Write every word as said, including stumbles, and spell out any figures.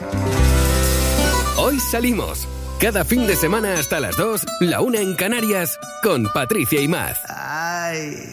Hoy salimos. Cada fin de semana hasta las dos, la una en Canarias, con Patricia y Maz. Ay.